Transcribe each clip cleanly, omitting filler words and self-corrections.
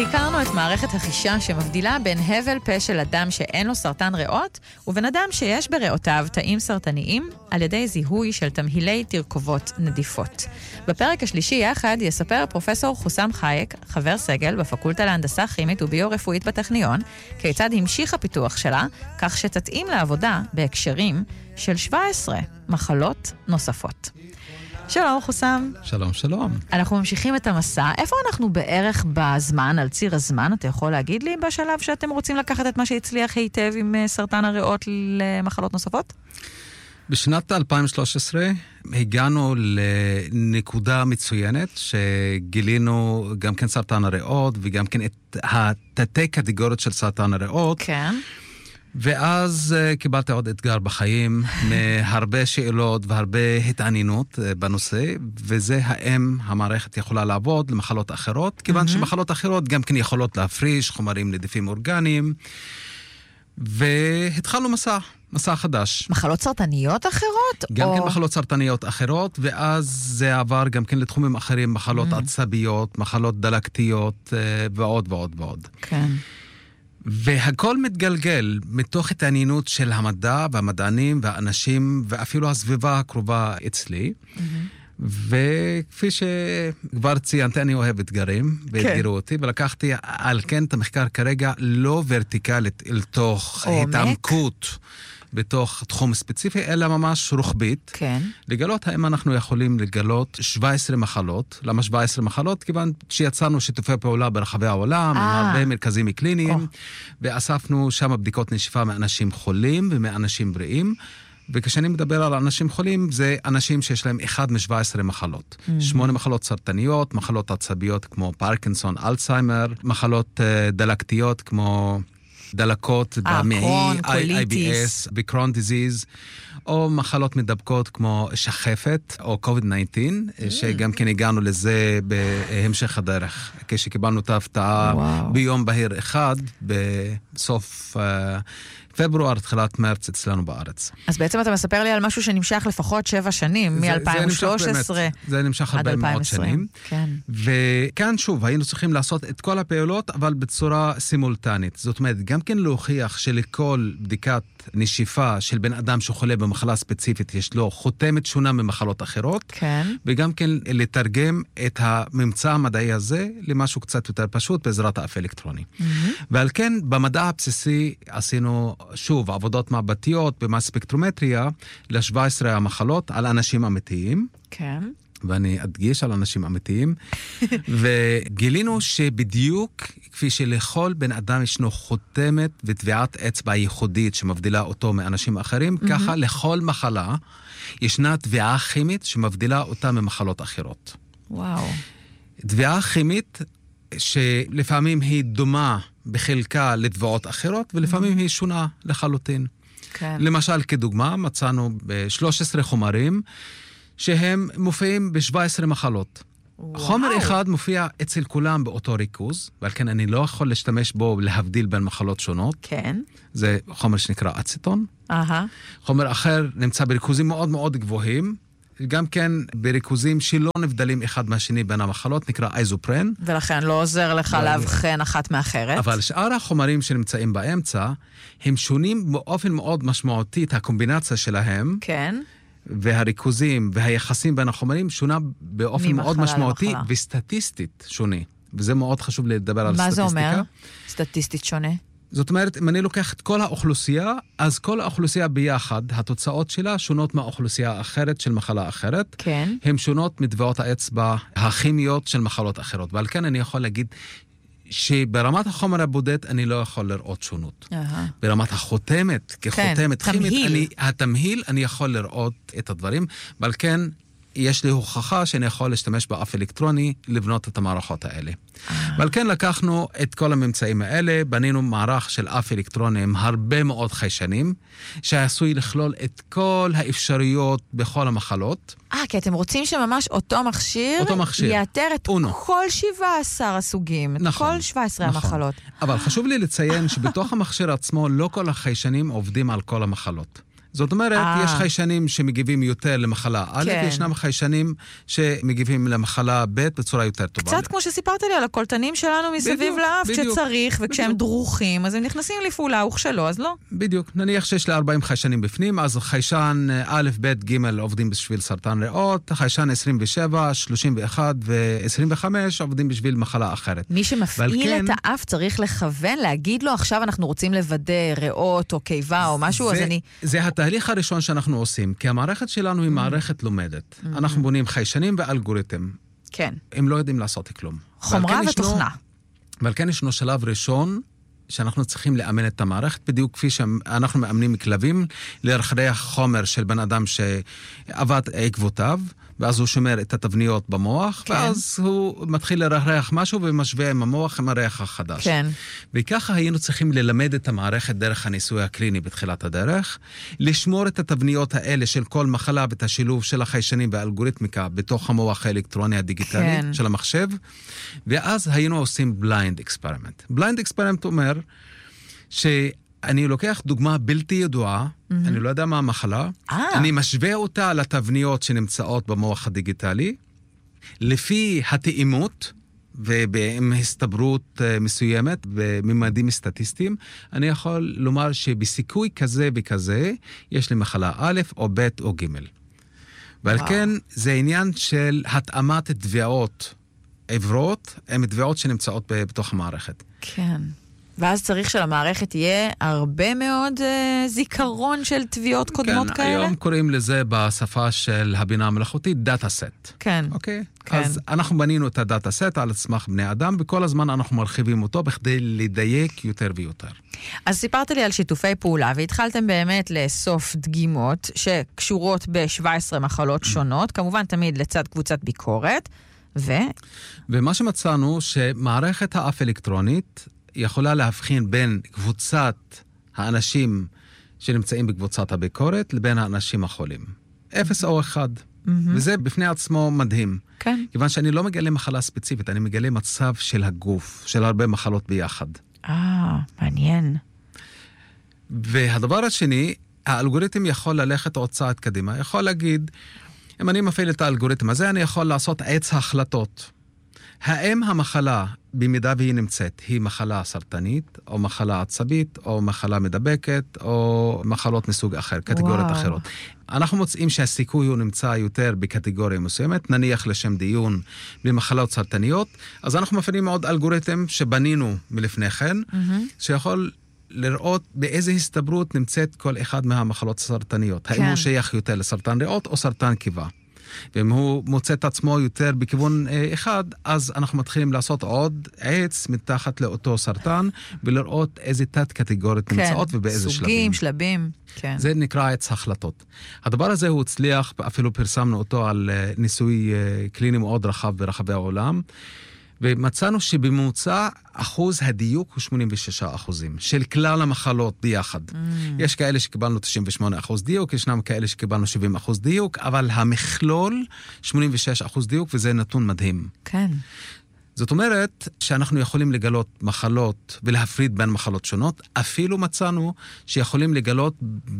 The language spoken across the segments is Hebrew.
הכרנו את מערכת החישה שמבדילה בין הבל פה של אדם שאין לו סרטן ריאות ובין אדם שיש בריאותיו תאים סרטניים על ידי זיהוי של תמהילי תרכובות נדיפות. בפרק השלישי יחד יספר פרופסור חוסם חייק, חבר סגל בפקולטה להנדסה כימית וביו-רפואית בטכניון, כיצד המשיך הפיתוח שלה, כך שתתאים לעבודה בהקשרים של 17 מחלות נוספות. שלום חוסם. שלום, שלום. אנחנו ממשיכים את המסע. איפה אנחנו בערך בזמן, על ציר הזמן? אתה יכול להגיד לי בשלב שאתם רוצים לקחת את מה שהצליח היטב עם סרטן הריאות למחלות נוספות? בשנת 2013 הגענו לנקודה מצוינת שגילינו גם כן סרטן הריאות וגם כן את התתי קטגוריות של סרטן הריאות. כן. ואז קיבלתי עוד אתגר בחיים, מהרבה שאלות והרבה התעניינות בנושא, וזה האם המערכת יכולה לעבוד למחלות אחרות, כיוון שמחלות אחרות גם כן יכולות להפריש חומרים נדיפים אורגניים, והתחלנו מסע חדש. מחלות סרטניות אחרות? גם כן מחלות סרטניות אחרות, ואז זה עבר גם כן לתחומים אחרים, מחלות עצביות, מחלות דלקתיות, ועוד ועוד ועוד. כן. והכל מתגלגל מתוך התעניינות של המדע והמדענים והאנשים ואפילו הסביבה הקרובה אצלי. וכפי שכבר ציינתי, אני אוהב אתגרים, והתגרו אותי, ולקחתי על כן את המחקר כרגע לא ורטיקלית אל תוך התעמקות בתוך תחום ספציפי, אלא ממש רוחבית. כן. לגלות האם אנחנו יכולים לגלות 17 מחלות. למה 17 מחלות? כיוון שיצרנו שיתופי פעולה ברחבי העולם, עם הרבה מרכזים קליניים, ואספנו שם בדיקות נשיפה מאנשים חולים ומאנשים בריאים. וכשאני מדבר על אנשים חולים, זה אנשים שיש להם 1 מ-17 מחלות. 8 מחלות סרטניות, מחלות עצביות כמו פרקינסון, אלצהיימר, מחלות דלקתיות כמו דלקות במעי, IBS, בקרון דיזיז, או מחלות מדבקות כמו שחפת או COVID-19, שגם כן הגענו לזה בהמשך הדרך, כשקיבלנו את ההפתעה ביום בהיר אחד, בסוף פברואר, תחילת מרץ אצלנו בארץ. אז בעצם אתה מספר לי על משהו שנמשך לפחות 7 שנים, מ-2013 זה נמשך הרבה מאוד שנים. כן. וכאן שוב, היינו צריכים לעשות את כל הפעולות, אבל בצורה סימולטנית. זאת אומרת, גם כן להוכיח שלכל בדיקת נשיפה של בן אדם שחולה במחלה ספציפית, יש לו חותמת שונה ממחלות אחרות. כן. וגם כן לתרגם את הממצא המדעי הזה למשהו קצת יותר פשוט בעזרת האף אלקטרוני. ועל כן, במדע הבסיסי עשינו שוב, עבודות מעבדתיות במס ספקטרומטריה ל-17 המחלות על אנשים אמיתיים. כן. ואני אדגיש על אנשים אמיתיים. וגילינו שבדיוק כפי שלכל בן אדם ישנו חותמת וטביעת אצבע ייחודית שמבדילה אותו מאנשים אחרים, ככה לכל מחלה ישנה טביעה כימית שמבדילה אותה ממחלות אחרות. וואו. טביעה כימית שלפעמים היא דומה בחלקה לטבעות אחרות, ולפעמים היא שונה לחלוטין. כן. למשל, כדוגמה, מצאנו ב-13 חומרים שהם מופיעים ב-17 מחלות. וואו. חומר אחד מופיע אצל כולם באותו ריכוז, ועל כן אני לא יכול להשתמש בו להבדיל בין מחלות שונות. כן. זה חומר שנקרא אצטון. חומר אחר נמצא בריכוזים מאוד מאוד גבוהים, גם כן בריכוזים שלא נבדלים אחד מהשני בין המחלות, נקרא איזופרן. ולכן לא עוזר לך להבחן אחת מאחרת. אבל שאר החומרים שנמצאים באמצע, הם שונים באופן מאוד משמעותי, את הקומבינציה שלהם. כן. והריכוזים והיחסים בין החומרים שונה באופן מאוד משמעותי וסטטיסטית שונה. וזה מאוד חשוב לדבר על סטטיסטיקה. מה זה אומר? סטטיסטית שונה? זאת אומרת, אם אני לוקח את כל האוכלוסייה, אז כל האוכלוסייה ביחד, התוצאות שלה שונות מהאוכלוסייה האחרת של מחלה אחרת. כן. הן שונות מטביעות האצבע הכימיות של מחלות אחרות. ועל כן אני יכול להגיד שברמת החומר הבודד אני לא יכול לראות שונות. ברמת החותמת, כחותמת כימית, התמהיל, אני יכול לראות את הדברים. ועל כן יש לי הוכחה שאני יכול להשתמש באף אלקטרוני לבנות את המערכות האלה. ועל כן לקחנו את כל הממצאים האלה, בנינו מערך של אף אלקטרוני עם הרבה מאוד חיישנים, שעשוי לכלול את כל האפשרויות בכל המחלות. כי אתם רוצים שממש אותו מכשיר יאתר את כל 17 הסוגים, את כל 17 המחלות. אבל חשוב לי לציין שבתוך המכשיר עצמו לא כל החיישנים עובדים על כל המחלות. זאת אומרת, יש חיישנים שמגיבים יותר למחלה א', וישנם חיישנים שמגיבים למחלה ב' בצורה יותר טובה. קצת כמו שסיפרת לי על הקולטנים שלנו מסביב לאף, כשצריך, וכשהם דרוכים, אז הם נכנסים לפעולה, וכשלא, אז לא. בדיוק. נניח שיש לה 40 חיישנים בפנים, אז חיישן א', ב', ג' עובדים בשביל סרטן ריאות, חיישן 27, 31 ו-25 עובדים בשביל מחלה אחרת. מי שמפעיל את האף צריך לכוון, להגיד לו, עכשיו אנחנו רוצים לוודא ריאות או קיבה או משהו, אז אני... זה התהליך הראשון שאנחנו עושים, כי המערכת שלנו היא מערכת לומדת. אנחנו בונים חיישנים ואלגוריתם. כן. הם לא יודעים לעשות כלום. חומרה ותוכנה. ועל כן ישנו שלב ראשון, שאנחנו צריכים לאמן את המערכת, בדיוק כפי שאנחנו מאמנים כלבים, לרחדח חומר של בן אדם שעבד עקבותיו, ואז הוא שומר את התבניות במוח, כן. ואז הוא מתחיל לרחדח משהו ומשווה עם המוח עם הריח החדש. כן. וככה היינו צריכים ללמד את המערכת דרך הניסוי הקליני בתחילת הדרך, לשמור את התבניות האלה של כל מחלה ואת השילוב של החיישנים והאלגוריתמיקה בתוך המוח האלקטרוני הדיגיטלי כן. של המחשב, ואז היינו עושים בליינד אקספרימנט. בליינד אקספרימנט אומר שאני לוקח דוגמה בלתי ידועה, אני לא יודע מה המחלה, אני משווה אותה לתבניות שנמצאות במוח הדיגיטלי, לפי התאימות ובהם הסתברות מסוימת בממדים סטטיסטיים, אני יכול לומר שבסיכוי כזה וכזה יש לי מחלה א' או ב' או ג'. ועל כן זה עניין של התאמת תביעות עברות, הן תביעות שנמצאות בתוך המערכת. כן. ואז צריך שלמערכת יהיה הרבה מאוד זיכרון של תביעות קודמות כאלה? כן, היום קוראים לזה בשפה של הבינה המלאכותית דאטה סט. כן. אוקיי? אז אנחנו בנינו את הדאטה סט על סמך בני אדם, וכל הזמן אנחנו מרחיבים אותו בכדי לדייק יותר ויותר. אז סיפרת לי על שיתופי פעולה, והתחלתם באמת לאסוף דגימות שקשורות ב-17 מחלות שונות, כמובן תמיד לצד קבוצת ביקורת, ומה שמצאנו שמערכת האף אלקטרונית יכולה להבחין בין קבוצת האנשים שנמצאים בקבוצת הביקורת לבין האנשים החולים. 0 או 1. וזה בפני עצמו מדהים. כן. כיוון שאני לא מגלה מחלה ספציפית, אני מגלה מצב של הגוף, של הרבה מחלות ביחד. מעניין. והדבר השני, האלגוריתם יכול ללכת עוד צעד קדימה. יכול להגיד, אם אני מפעיל את האלגוריתם הזה, אני יכול לעשות עץ החלטות. האם המחלה, במידה והיא נמצאת, היא מחלה סרטנית, או מחלה עצבית, או מחלה מדבקת, או מחלות מסוג אחר, קטגוריות אחרות. אנחנו מוצאים שהסיכוי הוא נמצא יותר בקטגוריה מסוימת, נניח לשם דיון במחלות סרטניות, אז אנחנו מפעילים עוד אלגוריתם שבנינו מלפני כן, שיכול לראות באיזה הסתברות נמצאת כל אחד מהמחלות הסרטניות. האם הוא שייך יותר לסרטן ריאות או סרטן קיבה. ואם הוא מוצא את עצמו יותר בכיוון אחד, אז אנחנו מתחילים לעשות עוד עץ מתחת לאותו סרטן, ולראות איזה תת קטגוריות נמצאות ובאיזה שלבים. סוגים, שלבים. כן. זה נקרא עץ החלטות. הדבר הזה הוא הצליח, אפילו פרסמנו אותו על ניסוי קליני מאוד רחב ברחבי העולם, ומצאנו שבממוצע אחוז הדיוק הוא 86% של כלל המחלות ביחד. יש כאלה שקיבלנו 98% דיוק, ישנם כאלה שקיבלנו 70% דיוק, אבל המכלול 86% דיוק, וזה נתון מדהים. כן. זאת אומרת שאנחנו יכולים לגלות מחלות ולהפריד בין מחלות שונות, אפילו מצאנו שיכולים לגלות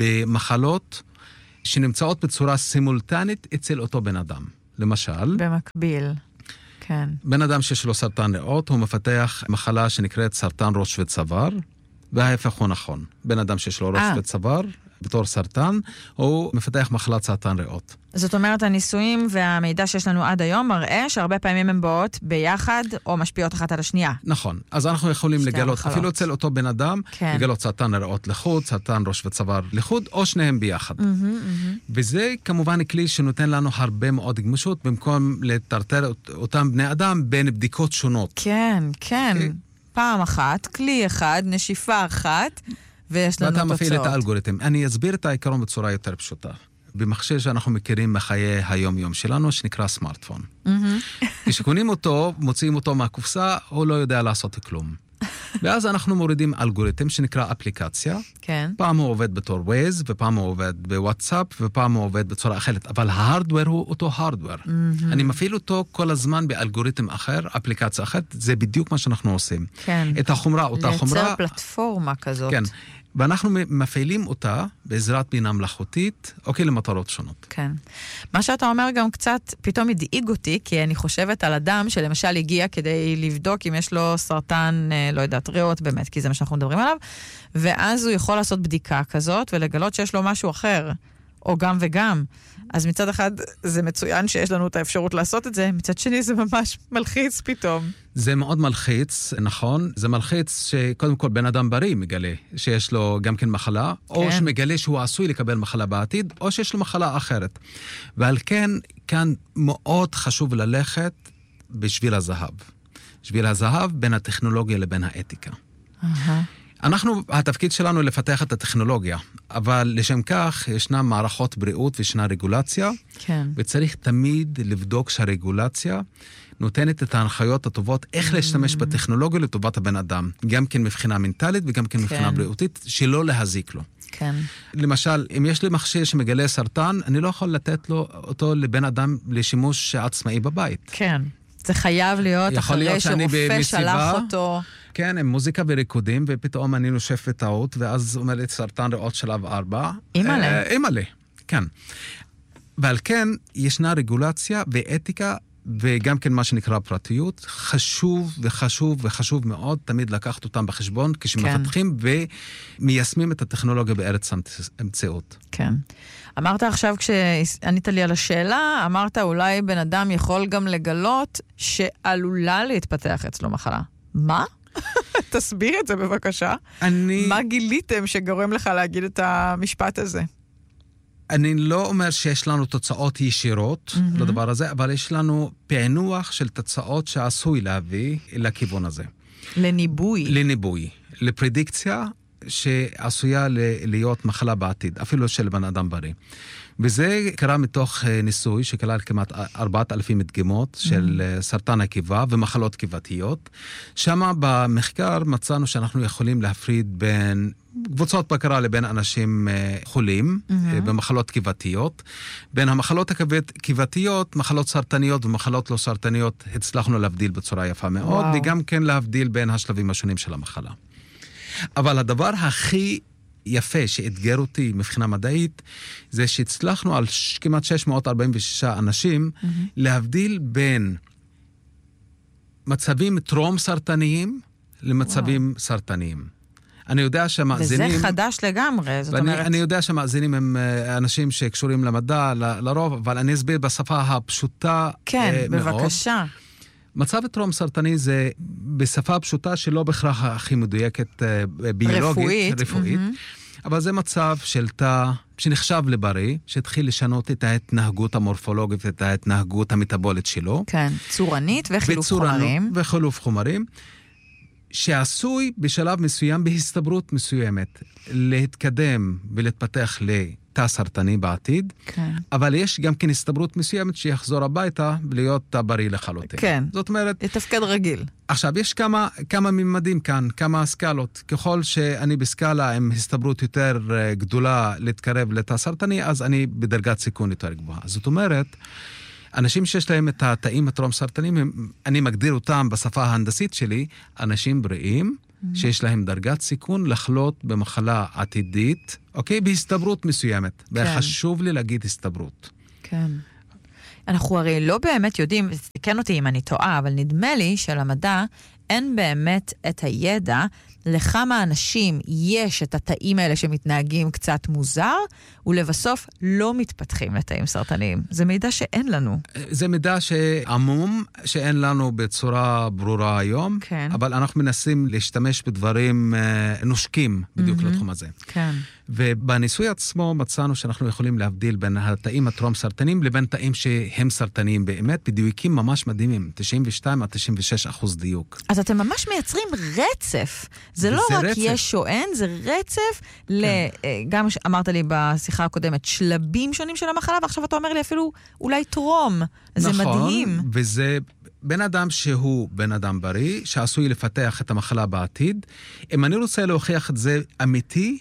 במחלות שנמצאות בצורה סימולטנית אצל אותו בן אדם. למשל, במקביל. כן. בן אדם שיש לו סרטן ריאות, הוא מפתח מחלה שנקראת סרטן ראש וצוואר, וההפך הוא נכון. בן אדם שיש לו ראש וצוואר, בתור סרטן, הוא מפתח מחלת סרטן ריאות. זאת אומרת, הניסויים והמידע שיש לנו עד היום מראה שהרבה פעמים הן באות ביחד או משפיעות אחת על השנייה. נכון. אז אנחנו יכולים לגלות, אפילו אצל אותו בן אדם, לגלות סרטן ריאות לחוד, סרטן ראש וצוואר לחוד, או שניהם ביחד. וזה כמובן כלי שנותן לנו הרבה מאוד גמישות, במקום לטרטר אותם בני אדם בין בדיקות שונות. כן, כן. פעם אחת, כלי אחד, נשיפה אחת, ויש לנו תוצאות. ואתה מפעיל את האלגוריתם. אני אסביר את העיקרון בצורה יותר פשוטה. במחשב שאנחנו מכירים בחיי היום-יום שלנו, שנקרא סמארטפון. כשקונים אותו, מוציאים אותו מהקופסה, הוא לא יודע לעשות כלום. ואז אנחנו מורידים אלגוריתם שנקרא אפליקציה. כן. פעם הוא עובד בתור ווייז, ופעם הוא עובד בוואטסאפ, ופעם הוא עובד בצורה אחרת. אבל ההארדוור הוא אותו הארדוור. אני מפעיל אותו כל הזמן באלגוריתם אחר, אפליקציה אחרת. זה בדיוק מה שאנחנו עושים. כן. את החומרה, אותה חומרה. לייצר פלטפורמה כזאת. כן. ואנחנו מפעילים אותה בעזרת בינה מלאכותית, למטרות שונות. כן. מה שאתה אומר גם קצת פתאום הדאיג אותי, כי אני חושבת על אדם שלמשל הגיע כדי לבדוק אם יש לו סרטן, לא יודעת, ריאות באמת, כי זה מה שאנחנו מדברים עליו, ואז הוא יכול לעשות בדיקה כזאת ולגלות שיש לו משהו אחר, או גם וגם. אז מצד אחד זה מצוין שיש לנו את האפשרות לעשות את זה, מצד שני זה ממש מלחיץ פתאום. זה מאוד מלחיץ, נכון. זה מלחיץ שקודם כל בן אדם בריא מגלה שיש לו גם כן מחלה, או שמגלה שהוא עשוי לקבל מחלה בעתיד, או שיש לו מחלה אחרת. ועל כן, כאן מאוד חשוב ללכת בשביל הזהב. שביל הזהב בין הטכנולוגיה לבין האתיקה. התפקיד שלנו לפתח את הטכנולוגיה, אבל לשם כך ישנה מערכות בריאות וישנה רגולציה, וצריך תמיד לבדוק שהרגולציה נותנת את ההנחיות הטובות איך להשתמש בטכנולוגיה לטובת הבן אדם, גם כן מבחינה מנטלית וגם כן מבחינה בריאותית, שלא להזיק לו. כן. למשל, אם יש לי מכשיר שמגלה סרטן, אני לא יכול לתת אותו לבן אדם לשימוש עצמאי בבית. כן. זה חייב להיות אחרי שרופא שלח אותו. כן, עם מוזיקה וריקודים, ופתאום אני נושף בטעות, ואז אומר לי סרטן ריאות שלב 4. אימאלה, כן. ועל כן, ישנה רגולציה ואתיקה, וגם כן מה שנקרא פרטיות, חשוב וחשוב וחשוב מאוד תמיד לקחת אותם בחשבון, כשמפתחים ומיישמים את הטכנולוגיה בארץ המציאות. כן. אמרת עכשיו, כשענית לי על השאלה, אמרת אולי בן אדם יכול גם לגלות שעלולה להתפתח אצלו מחלה. מה? תסביר את זה בבקשה. מה גיליתם שגורם לך להגיד את המשפט הזה? אני לא אומר שיש לנו תוצאות ישירות לדבר הזה, אבל יש לנו פענוח של תוצאות שעשוי להביא לכיוון הזה. לניבוי. לפרדיקציה שעשויה להיות מחלה בעתיד, אפילו של בן אדם בריא. וזה קרה מתוך ניסוי שכלל כמעט 4,000 דגימות של סרטן הקיבה ומחלות קיבתיות. שם במחקר מצאנו שאנחנו יכולים להפריד בין קבוצות בקרה לבין אנשים חולים במחלות קיבתיות. בין המחלות הקיבתיות, מחלות סרטניות ומחלות לא סרטניות, הצלחנו להבדיל בצורה יפה מאוד, וגם כן להבדיל בין השלבים השונים של המחלה. אבל הדבר הכי יפה שאתגר אותי מבחינה מדעית, זה שהצלחנו על כמעט 646 אנשים להבדיל בין מצבים טרום סרטניים למצבים סרטניים. אני יודע שהמאזינים... וזה חדש לגמרי, זאת אומרת... אני יודע שהמאזינים הם אנשים שקשורים למדע, לרוב, אבל אני אסביר בשפה הפשוטה מאוד. כן, בבקשה. מצב טרום סרטני זה בשפה פשוטה שלא בהכרח הכי מדויקת ביולוגית, רפואית. אבל זה מצב של תא שנחשב לבריא, שהתחיל לשנות את ההתנהגות המורפולוגית ואת ההתנהגות המטבולית שלו. כן, צורנית וחילוף חומרים. וחילוף חומרים, שעשוי בשלב מסוים בהסתברות מסוימת להתקדם ולהתפתח לתא סרטני בעתיד, כן. אבל יש גם כן הסתברות מסוימת שיחזור הביתה ולהיות תא בריא לחלוטין. כן, זאת אומרת... לתפקד רגיל. עכשיו, יש כמה ממדים כאן, כמה סקלות. ככל שאני בסקאלה עם הסתברות יותר גדולה להתקרב לתא סרטני, אז אני בדרגת סיכון יותר גבוהה. זאת אומרת, אנשים שיש להם את התאים הטרום סרטניים, אני מגדיר אותם בשפה ההנדסית שלי, אנשים בריאים, שיש להם דרגת סיכון לחלות במחלה עתידית, אוקיי? בהסתברות מסוימת. וחשוב לי להגיד הסתברות. כן. אנחנו הרי לא באמת יודעים, תקן אותי אם אני טועה, אבל נדמה לי שלמדע אין באמת את הידע לכמה אנשים יש את התאים האלה שמתנהגים קצת מוזר, ולבסוף לא מתפתחים לתאים סרטניים. זה מידע שאין לנו. זה מידע שעמום, שאין לנו בצורה ברורה היום, כן. אבל אנחנו מנסים להשתמש בדברים נושקים בדיוק לתחום הזה. כן. ובניסוי עצמו מצאנו שאנחנו יכולים להבדיל בין התאים הטרום סרטניים לבין תאים שהם סרטניים באמת, בדיוקים ממש מדהימים, 92-96% דיוק. אז אתם ממש מייצרים רצף. זה לא רק רצף. יש שואן, זה רצף, כן. גם אמרת לי בשיחה הקודמת, שלבים שונים של המחלה, ועכשיו אתה אומר לי אפילו אולי טרום. זה נכון, מדהים. וזה בן אדם שהוא בן אדם בריא, שעשוי לפתח את המחלה בעתיד. אם אני רוצה להוכיח את זה אמיתי,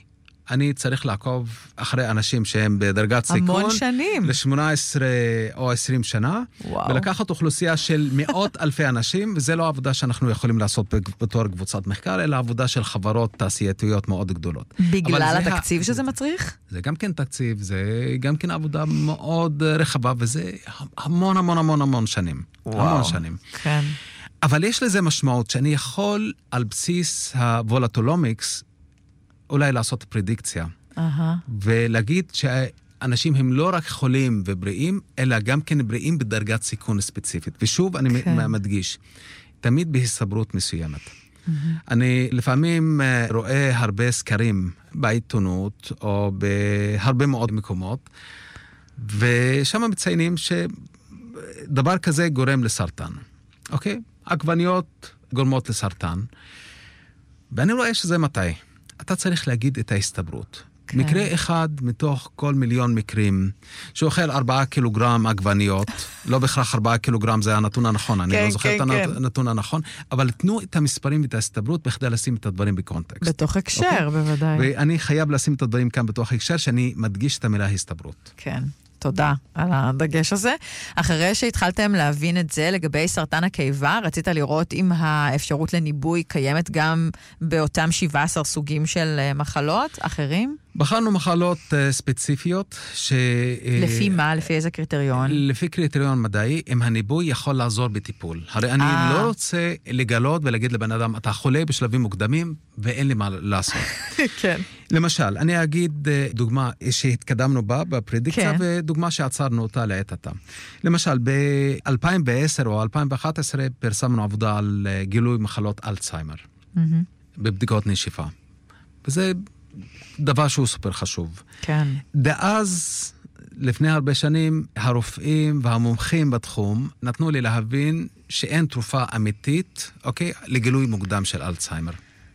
אני צריך לעקוב אחרי אנשים שהם בדרגת סיכון. המון שנים. ל-18 או 20 שנה. וואו. ולקחת אוכלוסייה של מאות אלפי אנשים, וזה לא עבודה שאנחנו יכולים לעשות בתור קבוצת מחקר, אלא עבודה של חברות תעשייתיות מאוד גדולות. בגלל התקציב שזה מצריך? זה גם כן תקציב, זה גם כן עבודה מאוד רחבה, וזה המון המון המון המון שנים. וואו. המון שנים. כן. אבל יש לזה משמעות שאני יכול על בסיס הוולטולומיקס אולי לעשות פרדיקציה. ולהגיד שאנשים הם לא רק חולים ובריאים, אלא גם כן בריאים בדרגת סיכון ספציפית. ושוב אני מדגיש, תמיד בהסתברות מסוימת. אני לפעמים רואה הרבה סקרים בעיתונות או בהרבה מאוד מקומות, ושם מציינים שדבר כזה גורם לסרטן. אוקיי? עגבניות גורמות לסרטן. ואני רואה שזה מתי. אתה צריך להגיד את ההסתברות. כן. מקרה אחד מתוך כל מיליון מקרים, שאוכל 4 קילוגרם עגבניות, לא בהכרח 4 קילוגרם זה הנתון הנכון, אני לא זוכר את הנתון הנכון, אבל תנו את המספרים ואת ההסתברות בכדי לשים את הדברים בקונטקסט. בתוך הקשר, בוודאי. ואני חייב לשים את הדברים כאן בתוך הקשר, שאני מדגיש את המילה הסתברות. כן. תודה על הדגש הזה. אחרי שהתחלתם להבין את זה לגבי סרטן הקיבה, רצית לראות אם האפשרות לניבוי קיימת גם באותם 17 סוגים של מחלות אחרים? בחרנו מחלות ספציפיות לפי מה? לפי איזה קריטריון? לפי קריטריון מדעי, אם הניבוי יכול לעזור בטיפול. הרי אני לא רוצה לגלות ולהגיד לבן אדם, אתה חולה בשלבים מוקדמים ואין לי מה לעשות. כן. למשל, אני אגיד דוגמה שהתקדמנו בה בפרדיקציה, ודוגמה שעצרנו אותה לעת עתה. למשל, ב-2010 או 2011 פרסמנו עבודה על גילוי מחלות אלצהיימר, בבדיקות נשיפה. וזה דבר שהוא סופר חשוב. כן. דאז, לפני הרבה שנים, הרופאים והמומחים בתחום נתנו לי להבין שאין תרופה אמיתית, אוקיי, לגילוי מוקדם של אלצהיימר.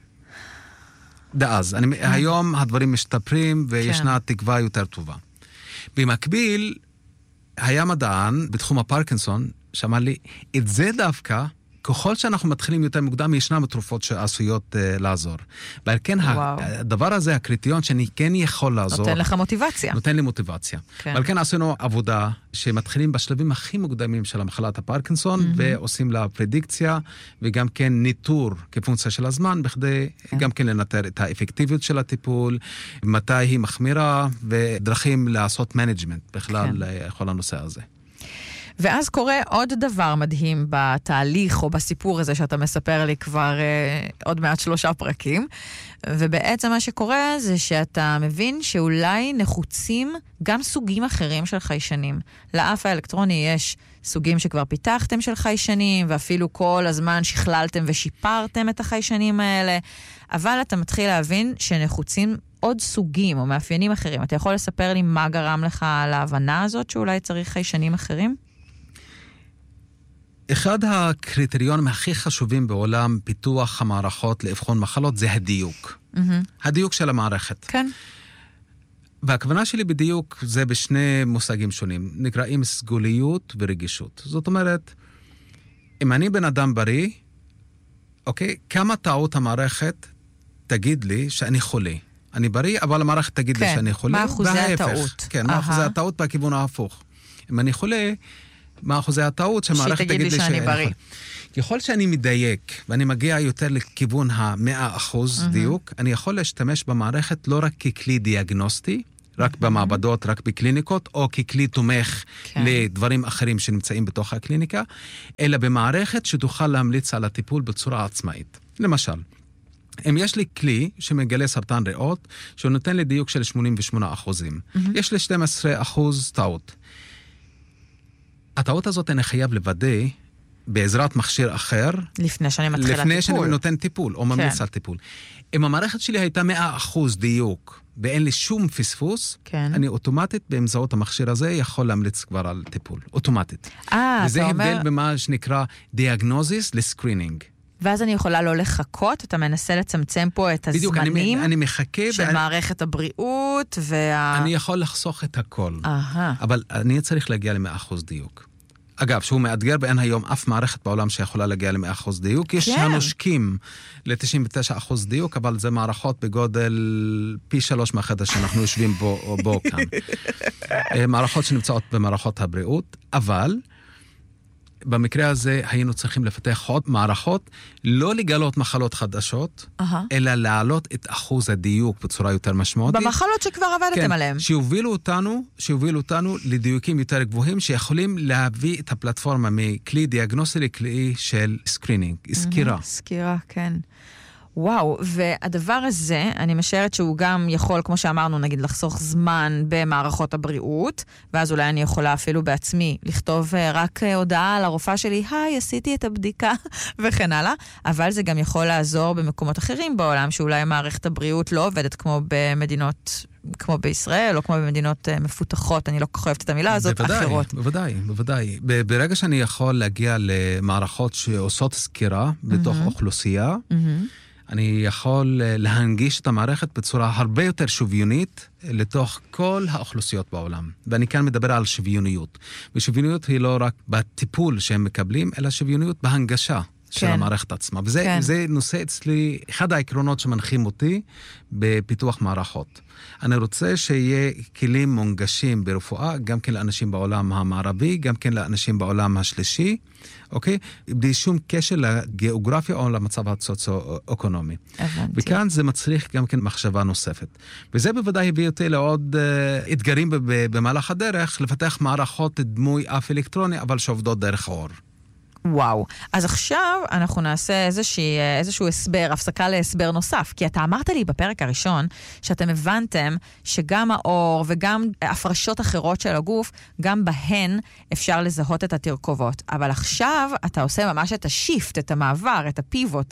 דאז. היום הדברים משתפרים וישנה תקווה יותר טובה. במקביל, היה מדען בתחום הפרקינסון שאמר לי, את זה דווקא, ככל שאנחנו מתחילים יותר מוקדם, ישנם תרופות שעשויות לעזור. ועל כן הדבר הזה, הקריטריון שאני כן יכול לעזור. נותן לך מוטיבציה. נותן לי מוטיבציה. ועל כן עשינו עבודה שמתחילים בשלבים הכי מוקדמים של המחלת הפרקינסון, ועושים לה פרדיקציה, וגם כן ניטור כפונקציה של הזמן, בכדי גם כן לנטר את האפקטיביות של הטיפול, מתי היא מחמירה, ודרכים לעשות מנג'מנט בכלל לכל הנושא הזה. ואז קורה עוד דבר מדהים בתהליך או בסיפור הזה שאתה מספר לי כבר עוד מעט 3 פרקים, ובעצם מה שקורה זה שאתה מבין שאולי נחוצים גם סוגים אחרים של חיישנים. לאף האלקטרוני יש סוגים שכבר פיתחתם של חיישנים, ואפילו כל הזמן שכללתם ושיפרתם את החיישנים האלה, אבל אתה מתחיל להבין שנחוצים עוד סוגים או מאפיינים אחרים. אתה יכול לספר לי מה גרם לך להבנה הזאת שאולי צריך חיישנים אחרים? אחד הקריטריונים הכי חשובים בעולם פיתוח המערכות לאבחון מחלות זה הדיוק. הדיוק של המערכת. כן. והכוונה שלי בדיוק זה בשני מושגים שונים. נקראים סגוליות ורגישות. זאת אומרת, אם אני בן אדם בריא, אוקיי, כמה טעות המערכת תגיד לי שאני חולה. אני בריא, אבל המערכת תגיד לי שאני חולה. מה אחוזי הטעות? כן, מה אחוזי הטעות בכיוון ההפוך. אם אני חולה, מה אחוזי הטעות שהמערכת תגיד לי שאני בריא. ככל שאני מדייק, ואני מגיע יותר לכיוון ה-100% דיוק, אני יכול להשתמש במערכת לא רק ככלי דיאגנוסטי, רק במעבדות, רק בקליניקות, או ככלי תומך לדברים אחרים שנמצאים בתוך הקליניקה, אלא במערכת שתוכל להמליץ על הטיפול בצורה עצמאית. למשל, אם יש לי כלי שמגלה סרטן ריאות, שהוא נותן לי דיוק של 88%, יש לי 12% טעות. הטעות הזאת אני חייב לוודא בעזרת מכשיר אחר. לפני שאני מתחילה טיפול. לפני שאני נותן טיפול, או ממליץ על טיפול. אם המערכת שלי הייתה 100% דיוק, ואין לי שום פספוס, אני אוטומטית באמצעות המכשיר הזה יכול להמליץ כבר על טיפול. אוטומטית. וזה הבדל במה שנקרא דיאגנוזיס לסקרינינג. ואז אני יכולה לא לחכות, אתה מנסה לצמצם פה את הזמנים אני מחכה של מערכת הבריאות אני יכול לחסוך את הכל. אבל אני צריך להגיע ל100% דיוק. אגב, שהוא מאתגר, ואין היום אף מערכת בעולם שיכולה להגיע ל100% דיוק. יש הנושקים ל-99% דיוק, אבל זה מערכות בגודל פי 3 מהחדר שאנחנו יושבים בו כאן. מערכות שנמצאות במערכות הבריאות, אבל במקרה הזה היינו צריכים לפתח עוד מערכות, לא לגלות מחלות חדשות, אלא להעלות את אחוז הדיוק בצורה יותר משמעותית. במחלות שכבר עבדתם עליהן. שיובילו אותנו לדיוקים יותר גבוהים, שיכולים להביא את הפלטפורמה מכלי דיאגנוסטי לכלי של סקרינינג, סקירה. סקירה, כן. וואו, והדבר הזה, אני משערת שהוא גם יכול, כמו שאמרנו, נגיד, לחסוך זמן במערכות הבריאות, ואז אולי אני יכולה אפילו בעצמי לכתוב רק הודעה לרופאה שלי, היי, עשיתי את הבדיקה, וכן הלאה, אבל זה גם יכול לעזור במקומות אחרים בעולם, שאולי מערכת הבריאות לא עובדת כמו במדינות, כמו בישראל, או כמו במדינות מפותחות, אני לא כל כך אוהבת את המילה הזאת, אחרות. בוודאי. ברגע שאני יכול להגיע למערכות שעושות סקירה בתוך אוכלוסייה, אני יכול להנגיש את המערכת בצורה הרבה יותר שוויונית לתוך כל האוכלוסיות בעולם. ואני כאן מדבר על שוויוניות. ושוויוניות היא לא רק בטיפול שהם מקבלים, אלא שוויוניות בהנגשה של המערכת עצמה. וזה נושא אצלי, אחד העקרונות שמנחים אותי בפיתוח מערכות. אני רוצה שיהיה כלים מונגשים ברפואה, גם כן לאנשים בעולם המערבי, גם כן לאנשים בעולם השלישי, אוקיי? בלי שום קשר לגיאוגרפיה או למצב הסוציו-אקונומי. וכאן זה מצריך גם כן מחשבה נוספת. וזה בוודאי הביא אותי לעוד אתגרים במהלך הדרך, לפתח מערכות דמוי אף אלקטרוני, אבל שעובדות דרך האור. וואו. אז עכשיו אנחנו נעשה איזשהו הסבר, הפסקה להסבר נוסף, כי אתה אמרת לי בפרק הראשון שאתם הבנתם שגם האור וגם הפרשות אחרות של הגוף, גם בהן אפשר לזהות את התרכובות. אבל עכשיו אתה עושה ממש את השיפט, את המעבר, את הפיבוט,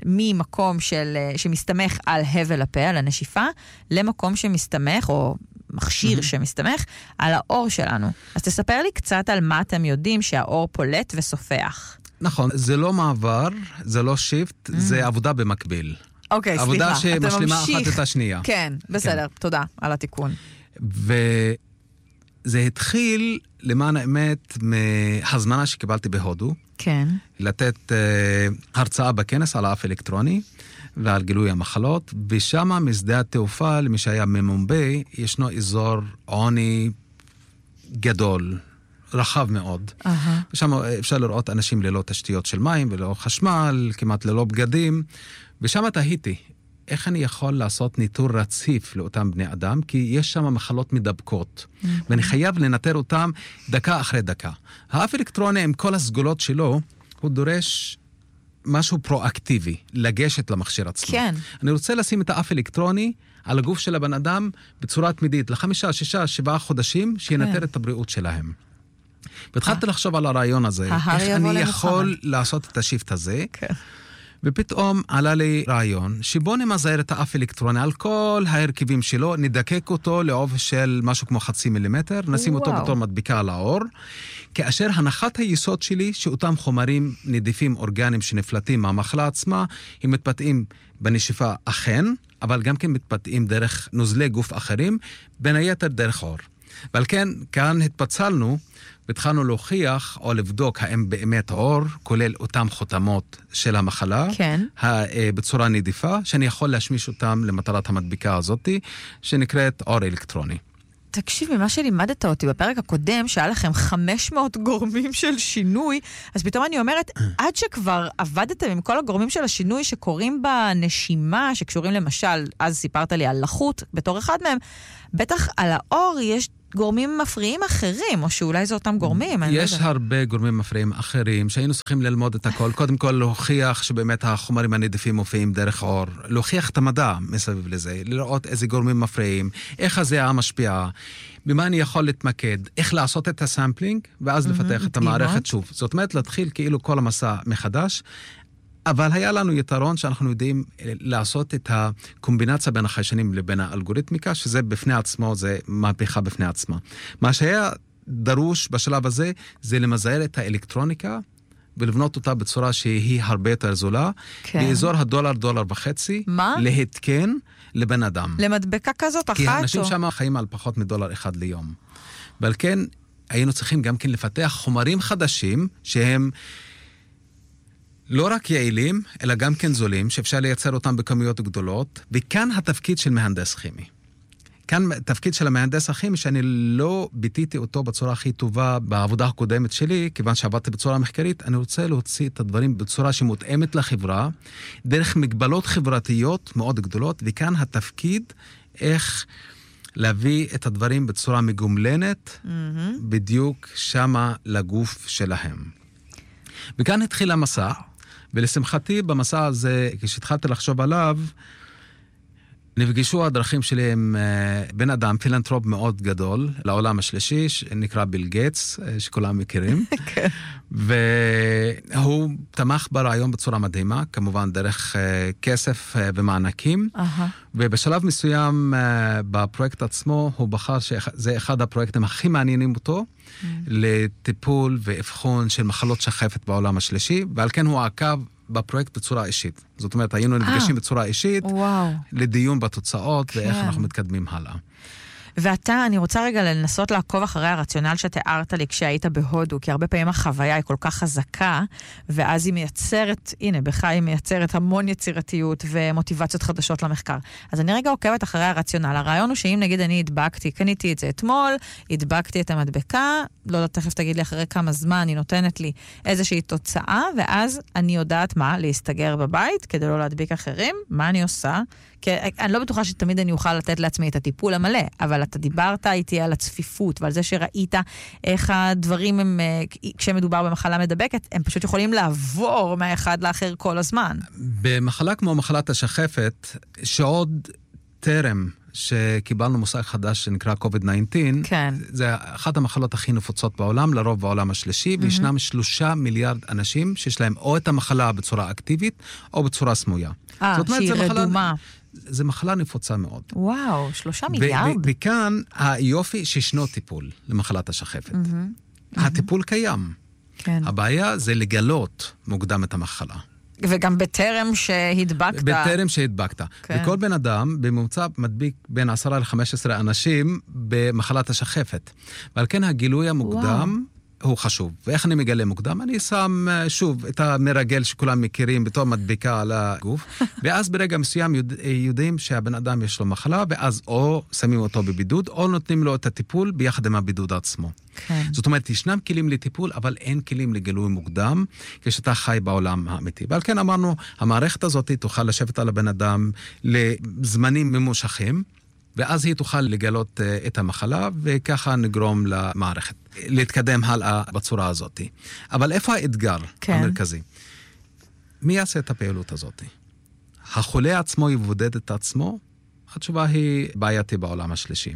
ממקום שמסתמך על הבל הפה, על הנשיפה, למקום שמסתמך, או מכשיר שמסתמך על האור שלנו. אז תספר לי קצת על מה אתם יודעים שהאור פולט וסופח. נכון, זה לא מעבר, זה לא שיפט, זה עבודה במקביל. אוקיי, סליחה. עבודה שמשלימה אחת את השנייה. כן, בסדר, תודה על התיקון. וזה התחיל, למען האמת, מהזמנה שקיבלתי בהודו. כן. לתת הרצאה בכנס על האף אלקטרוני, ועל גילוי המחלות, ושם משדה התעופה, למי שהיה ממומביי, ישנו אזור עוני גדול, רחב מאוד. ושם אפשר לראות אנשים ללא תשתיות של מים וללא חשמל, כמעט ללא בגדים, ושם תהיתי, איך אני יכול לעשות ניטור רציף לאותם בני אדם, כי יש שם מחלות מדבקות, ואני חייב לנטר אותם דקה אחרי דקה. האף אלקטרוני עם כל הסגולות שלו, הוא דורש משהו פרואקטיבי, לגשת למכשיר עצמו. כן. אני רוצה לשים את האף אלקטרוני על הגוף של הבן אדם בצורה תמידית, 5, 6, 7 חודשים, שינטר את הבריאות שלהם. והתחלתי לחשוב על הרעיון הזה, איך אני יכול לעשות את השיפט הזה, ופתאום עלה לי רעיון, שבו נמזער את האף אלקטרוני על כל ההרכבים שלו, נדקק אותו לעובי של משהו כמו 0.5 מילימטר, נשים אותו בתור מדביקה על האור, כאשר הנחת היסוד שלי, שאותם חומרים נדיפים אורגניים שנפלטים מהמחלה עצמה, הם מתפתעים בנשיפה אכן, אבל גם כן מתפתעים דרך נוזלי גוף אחרים, בין היתר דרך אור. ועל כן, כאן התפצלנו, והתחלנו להוכיח או לבדוק האם באמת האור כולל אותם חותמות של המחלה, כן. בצורה נדיפה, שאני יכול להשמיש אותם למטרת המדביקה הזאת, שנקראת אור אלקטרוני. תקשיב, ממה שלימדת אותי בפרק הקודם, שהיה לכם 500 גורמים של שינוי, אז פתאום אני אומרת, עד שכבר עבדתם עם כל הגורמים של השינוי שקורים בנשימה, שקשורים למשל, אז סיפרת לי על לחות בתור אחד מהם, בטח על האור יש גורמים מפריעים אחרים, או שאולי זה אותם גורמים. יש הרבה גורמים מפריעים אחרים, שהיינו צריכים ללמוד את הכל. קודם כל להוכיח שבאמת החומרים הנדיפים מופיעים דרך אור, להוכיח את המדע מסביב לזה, לראות איזה גורמים מפריעים, איך הזיעה משפיעה, במה אני יכול להתמקד, איך לעשות את הסמפלינג, ואז לפתח את המערכת שוב. זאת אומרת, להתחיל כאילו כל המסע מחדש, אבל היה לנו יתרון שאנחנו יודעים לעשות את הקומבינציה בין החיישנים לבין האלגוריתמיקה, שזה בפני עצמו, זה מהפכה בפני עצמה. מה שהיה דרוש בשלב הזה, זה למזער את האלקטרוניקה, ולבנות אותה בצורה שהיא הרבה יותר זולה, באזור $1.5 להתקן לבן אדם. למדבקה כזאת אחת? כי האנשים שם חיים על פחות $1 ליום. ועל כן, היינו צריכים גם כן לפתח חומרים חדשים שהם לא רק יעילים, אלא גם כן זולים, שאפשר לייצר אותם בכמויות גדולות, וכאן התפקיד של מהנדס כימי. כאן התפקיד של המהנדס הכימי, שאני לא ביטיתי אותו בצורה הכי טובה בעבודה הקודמת שלי, כיוון שעבדתי בצורה מחקרית, אני רוצה להוציא את הדברים בצורה שמותאמת לחברה, דרך מגבלות חברתיות מאוד גדולות, וכאן התפקיד איך להביא את הדברים בצורה מגומלנת, בדיוק שמה לגוף שלהם. וכאן התחיל המסע, ולשמחתי במסע הזה, כשהתחלתי לחשוב עליו, נפגשו הדרכים שלי עם בן אדם, פילנטרופ מאוד גדול, לעולם השלישי, שנקרא ביל גייטס, שכולם מכירים. והוא תמך ברעיון בצורה מדהימה, כמובן דרך כסף ומענקים. ובשלב מסוים בפרויקט עצמו, הוא בחר שזה אחד הפרויקטים הכי מעניינים אותו, לטיפול ואבחון של מחלות שחפת בעולם השלישי, ועל כן הוא עקב בפרויקט בצורה אישית. זאת אומרת, היינו נפגשים בצורה אישית, לדיון בתוצאות, ואיך אנחנו מתקדמים הלאה. ואתה, אני רוצה רגע לנסות לעקוב אחרי הרציונל שתיארת לי כשהיית בהודו, כי הרבה פעמים החוויה היא כל כך חזקה, ואז היא מייצרת, הנה, בך היא מייצרת המון יצירתיות ומוטיבציות חדשות למחקר. אז אני רגע עוקבת אחרי הרציונל. הרעיון הוא שאם נגיד אני הדבקתי, קניתי את זה אתמול, הדבקתי את המדבקה, לא יודעת, תכף תגיד לי אחרי כמה זמן, היא נותנת לי איזושהי תוצאה, ואז אני יודעת מה, להסתגר בבית, כדי לא להדביק אחרים, מה אני עושה? כי אני לא בטוחה שתמיד אני אוכל לתת לעצמי את הטיפול המלא, אבל אתה דיברת איתי על הצפיפות, ועל זה שראית איך הדברים הם, כשמדובר במחלה מדבקת, הם פשוט יכולים לעבור מהאחד לאחר כל הזמן. במחלה כמו מחלת השחפת, שעוד טרם שקיבלנו מושג חדש שנקרא COVID-19, כן. זה אחת המחלות הכי נפוצות בעולם, לרוב בעולם השלישי, וישנם 3 מיליארד אנשים שיש להם או את המחלה בצורה אקטיבית, או בצורה סמויה. שהיא רדומה. זה מחלה נפוצה מאוד. וואו, 3 מיליארד? וכאן היופי שישנו טיפול למחלת השחפת. הטיפול קיים. כן. הבעיה זה לגלות מוקדם את המחלה. וגם בטרם שהדבקת. בטרם שהדבקת. כן. וכל בן אדם בממוצע מדביק בין 10 ל-15 אנשים במחלת השחפת. ועל כן הגילוי המוקדם הוא חשוב. ואיך אני מגלה מוקדם? אני שם שוב את המרגל שכולם מכירים בתור מדביקה על הגוף, ואז ברגע מסוים יודעים שהבן אדם יש לו מחלה, ואז או שמים אותו בבידוד, או נותנים לו את הטיפול ביחד עם הבידוד עצמו. כן. זאת אומרת, ישנם כלים לטיפול, אבל אין כלים לגילוי מוקדם, כשאתה חי בעולם האמיתי. ועל כן אמרנו, המערכת הזאת תוכל לשבת על הבן אדם לזמנים ממושכים, ואז היא תוכל לגלות את המחלה, וככה נגרום למערכת להתקדם הלאה בצורה הזאת. אבל איפה האתגר המרכזי? מי יעשה את הפעילות הזאת? החולה עצמו יבודד את עצמו? התשובה היא בעייתי בעולם השלישי.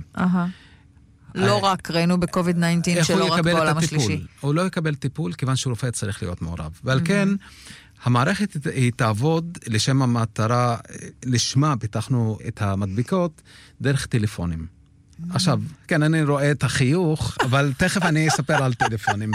לא רק ראינו בקוביד-19 שלא רק בעולם השלישי. הוא לא יקבל טיפול, כיוון שרופא צריך להיות מעורב. ועל כן, המערכת היא תעבוד לשם המטרה, לשמה פיתחנו את המדביקות דרך טלפונים. עכשיו, כן, אני רואה את החיוך, אבל תכף אני אספר על טלפונים.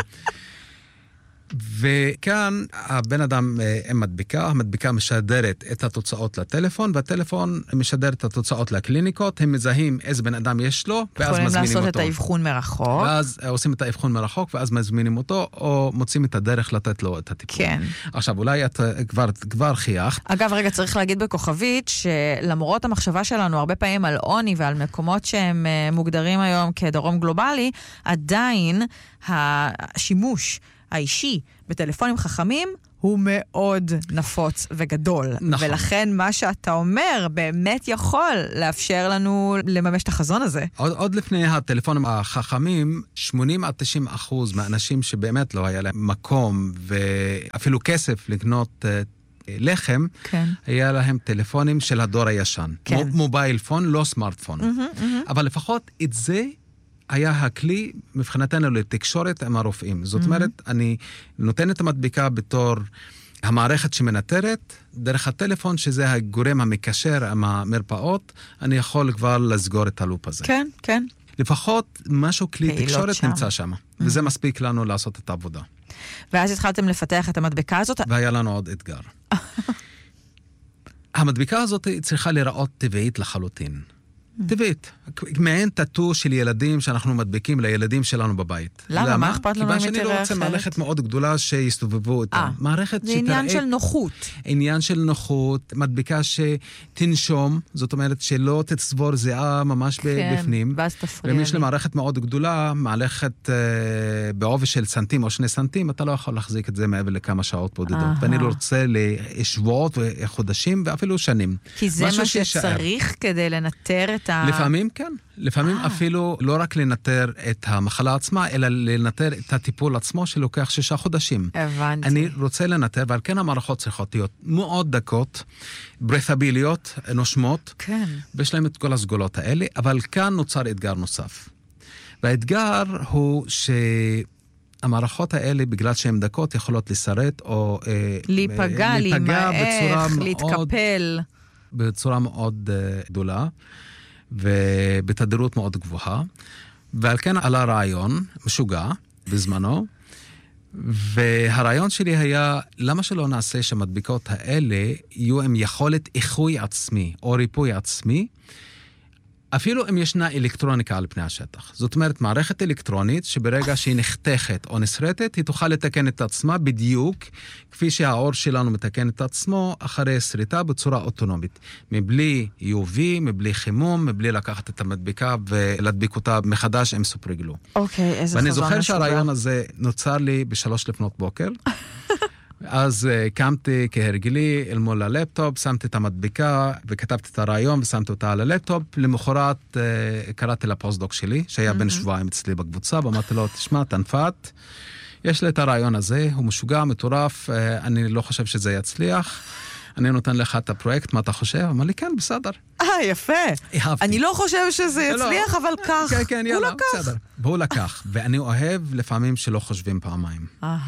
וכאן הבן אדם מדביקה, המדביקה משדרת את התוצאות לטלפון, והטלפון משדר את התוצאות לקליניקות, הם מזהים איזה בן אדם יש לו, ואז מזמינים אותו. יכולים לעשות את האבחון מרחוק. ואז עושים את האבחון מרחוק, ואז מזמינים אותו, או מוצאים את הדרך לתת לו את הטיפול. כן. עכשיו, אולי את כבר חייכת. אגב, רגע, צריך להגיד בכוכבית, שלמרות המחשבה שלנו הרבה פעמים על עוני ועל מקומות שהם מוגדרים היום כדרום גלובלי, עדיין השימוש האישי בטלפונים חכמים הוא מאוד נפוץ וגדול. נכון. ולכן מה שאתה אומר באמת יכול לאפשר לנו לממש את החזון הזה. עוד לפני הטלפונים החכמים, 80-90% מהאנשים שבאמת לא היה להם מקום ואפילו כסף לקנות לחם, כן. היה להם טלפונים של הדור הישן. כן. מובייל פון, לא סמארטפון. אבל לפחות את זה היה הכלי מבחינתנו לתקשורת עם הרופאים. זאת אומרת, אני נותן את המדביקה בתור המערכת שמנטרת, דרך הטלפון, שזה הגורם המקשר עם המרפאות, אני יכול כבר לסגור את הלופ הזה. כן, כן. לפחות משהו כלי תקשורת שם. נמצא שם. וזה מספיק לנו לעשות את העבודה. ואז התחלתם לפתח את המדביקה הזאת? והיה לנו עוד אתגר. המדביקה הזאת צריכה להיראות טבעית לחלוטין. טבעית. מעין טאטו של ילדים שאנחנו מדביקים לילדים שלנו בבית. למה? מה אכפת לנו אם כיוון שאני לא רוצה מערכת מאוד גדולה שיסתובבו איתה. מערכת זה עניין של נוחות. עניין של נוחות, מדביקה שתנשום, זאת אומרת שלא תצבור זיעה ממש בפנים. ואז תפריע. ואם יש לי מערכת מאוד גדולה, מערכת בעובי של סנטים או 2 סנטים, אתה לא יכול להחזיק את זה מעבר לכמה שעות בודדות. ואני לא רוצה לשבועות וחודשים ואפילו שנים. כי זה מה שצריך כדי לנטר את לפעמים כן. לפעמים אפילו לא רק לנטר את המחלה עצמה, אלא לנטר את הטיפול עצמו שלוקח 6 חודשים. הבנתי. אני רוצה לנטר, ועל כן המערכות צריכות להיות מאוד דקות, ברת'ביליות, נושמות. כן. ויש להם את כל הסגולות האלה, אבל כאן נוצר אתגר נוסף. והאתגר הוא המערכות האלה, בגלל שהן דקות, יכולות לשרת או להיפגע, להימעך, להתקפל. בצורה מאוד גדולה. ובתדירות מאוד גבוהה, ועל כן עלה רעיון משוגע בזמנו, והרעיון שלי היה, למה שלא נעשה שהמדביקות האלה יהיו עם יכולת איחוי עצמי או ריפוי עצמי, אפילו אם ישנה אלקטרוניקה על פני השטח. זאת אומרת, מערכת אלקטרונית שברגע שהיא נחתכת או נסרטת, היא תוכל לתקן את עצמה בדיוק, כפי שהאור שלנו מתקן את עצמו אחרי סריטה בצורה אוטונומית. מבלי UV, מבלי חימום, מבלי לקחת את המדביקה ולהדביק אותה מחדש עם סופרגלו. אוקיי, איזה חזון משוגע. ואני זוכר שהרעיון הזה נוצר לי ב3 לפנות בוקר. אז קמתי כהרגלי אל מול הלפטופ, שמתי את המדביקה וכתבתי את הרעיון ושמתי אותה על הלפטופ. למחרת קראתי לפוסט-דוק שלי, שהיה בן שבועיים אצלי בקבוצה, ואמרתי לו, תשמע, תנפת, יש לי את הרעיון הזה, הוא משוגע, מטורף, אני לא חושב שזה יצליח, אני נותן לך את הפרויקט, מה אתה חושב? אמר לי, כן, בסדר. יפה. אני לא חושב שזה יצליח, אבל כך. כן, כן, יאללה, בסדר. והוא לקח, ואני אוהב לפעמים שלא חושבים פעמיים.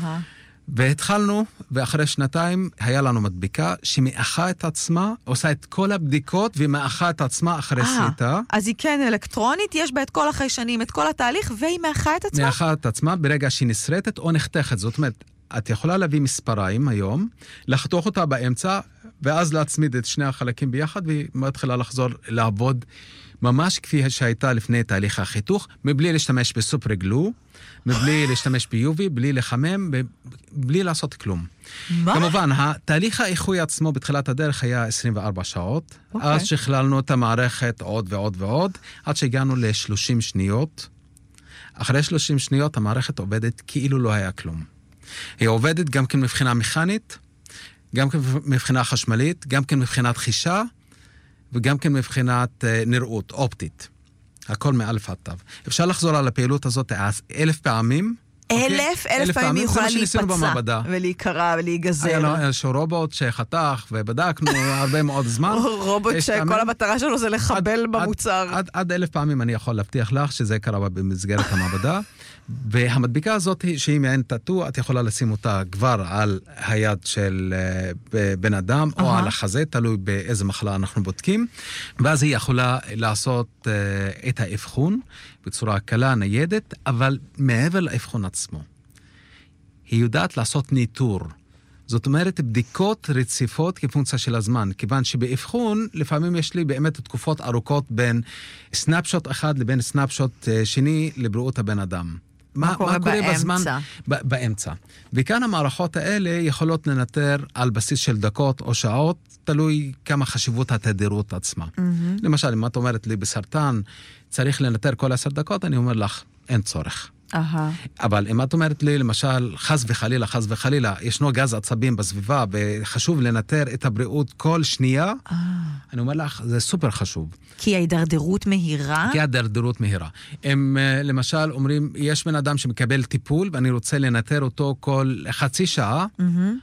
והתחלנו, ואחרי 2 היה לנו מדביקה שמאחה את עצמה, עושה את כל הבדיקות ומאחה את עצמה אחרי סריטה. אז היא כן אלקטרונית, יש בה את כל החיישנים, את כל התהליך, והיא מאחה את עצמה? מאחה את עצמה ברגע שהיא נסרטת או נחתכת. זאת אומרת, את יכולה להביא מספריים היום, לחתוך אותה באמצע, ואז להצמיד את 2 החלקים ביחד, והיא מתחילה לחזור לעבוד ממש כפי שהייתה לפני תהליך החיתוך, מבלי להשתמש בסופרגלו, מבלי להשתמש ב-UV, בלי לחמם, בלי לעשות כלום. מה? כמובן, התהליך האיחוי עצמו בתחילת הדרך היה 24 שעות, אז שכללנו את המערכת עוד ועוד ועוד, עד שהגענו ל-30 שניות. אחרי 30 שניות המערכת עובדת כאילו לא היה כלום. היא עובדת גם כן מבחינה מכנית, גם כן מבחינה חשמלית, גם כן מבחינת חישה, וגם כן מבחינת נראות אופטית. הכל מאלף עד תו. אפשר לחזור על הפעילות הזאת 1,000 פעמים. 1,000 פעמים היא יכולה להיפצע ולהיקרע ולהיגזר. היה לו איזשהו רובוט שחתך ובדקנו הרבה מאוד זמן. רובוט שכל המטרה שלו זה לחבל במוצר. עד 1,000 פעמים אני יכול להבטיח לך שזה קרה במסגרת המעבדה. והמדביקה הזאת שהיא מעין טאטו, את יכולה לשים אותה כבר על היד של בן אדם או על החזה, תלוי באיזה מחלה אנחנו בודקים. ואז היא יכולה לעשות את האבחון בצורה קלה, ניידת, אבל מעבר לאבחון עצמו. היא יודעת לעשות ניטור. זאת אומרת, בדיקות רציפות כפונקציה של הזמן, כיוון שבאבחון לפעמים יש לי באמת תקופות ארוכות בין סנאפשוט אחד לבין סנאפשוט שני לבריאות הבן אדם. מה קורה בזמן? באמצע. וכאן המערכות האלה יכולות לנטר על בסיס של דקות או שעות, תלוי כמה חשיבות התדירות עצמה. למשל, אם את אומרת לי בסרטן, צריך לנטר כל 10 דקות, אני אומר לך, אין צורך. אבל אם את אומרת לי, למשל, חס וחלילה, ישנו גז עצבים בסביבה, וחשוב לנטר את הבריאות כל שנייה, אני אומר לך, זה סופר חשוב. כי ההידרדרות מהירה? כי ההידרדרות מהירה. אם למשל אומרים, יש בן אדם שמקבל טיפול, ואני רוצה לנטר אותו כל חצי שעה,